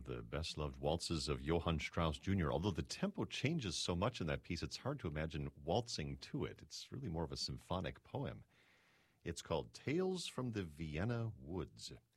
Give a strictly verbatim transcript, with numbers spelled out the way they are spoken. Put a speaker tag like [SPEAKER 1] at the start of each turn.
[SPEAKER 1] of the best-loved waltzes of Johann Strauss Junior Although the tempo changes so much in that piece, it's hard to imagine waltzing to it. It's really more of a symphonic poem. It's called Tales from the Vienna Woods.